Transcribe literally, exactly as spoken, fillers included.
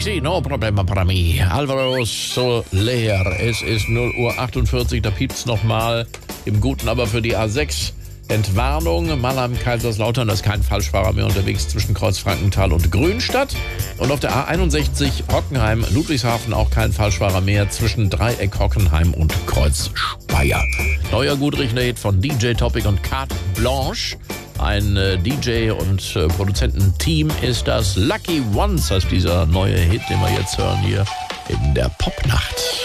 Taxi, no problema para mí. Alvaro Soler. Es ist null Uhr achtundvierzig, da piept's nochmal. Im Guten aber für die A sechs. Entwarnung, Mannheim, Kaiserslautern, da ist kein Falschfahrer mehr unterwegs zwischen Kreuzfrankenthal und Grünstadt. Und auf der A einundsechzig Hockenheim, Ludwigshafen, auch kein Falschfahrer mehr zwischen Dreieck Hockenheim und Kreuz Speyer. Neuer Gutrichner-Hit von D J Topic und Carte Blanche. Ein äh, D J und äh, Produzententeam ist das. Lucky Ones heißt dieser neue Hit, den wir jetzt hören hier in der Popnacht.